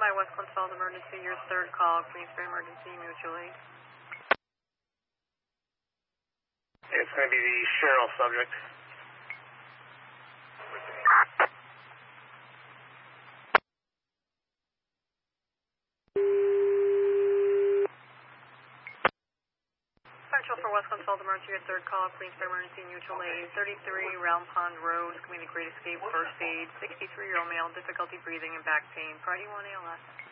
Hi, West Consult Emergency, your third call, Queensbury Emergency Mutual Aid. It's going to be the Cheryl subject. Central for West Consult Emergency, your third call, Queensbury Emergency Mutual Aid, 33 Round Pond Road, Community Great Escape, first aid, 63-year-old male, difficulty breathing and back pain, Party 1 ALS.